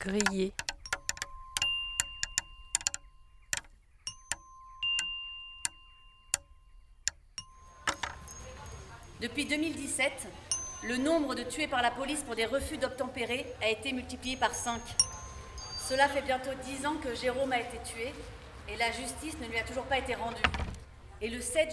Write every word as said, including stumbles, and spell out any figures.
grillé. Depuis deux mille dix-sept, le nombre de tués par la police pour des refus d'obtempérer a été multiplié par cinq. Cela fait bientôt dix ans que Jérôme a été tué et la justice ne lui a toujours pas été rendue. Et le sept